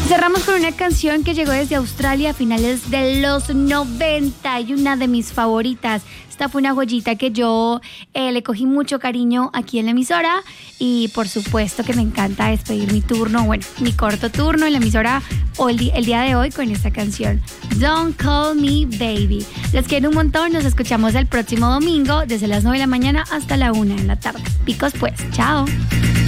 Cerramos con una canción que llegó desde Australia a finales de los 90 y una de mis favoritas. Esta fue una joyita que yo le cogí mucho cariño aquí en la emisora y por supuesto que me encanta despedir mi turno, bueno, mi corto turno en la emisora el día de hoy con esta canción, Don't Call Me Baby. Les quiero un montón, nos escuchamos el próximo domingo desde las 9 de la mañana hasta la 1 de la tarde. Picos pues, chao.